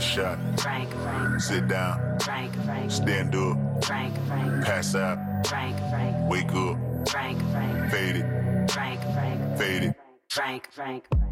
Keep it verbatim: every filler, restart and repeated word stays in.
shot. Sit down. Stand up. Pass out. Wake up. Fade it. Fade it. Frank, Frank.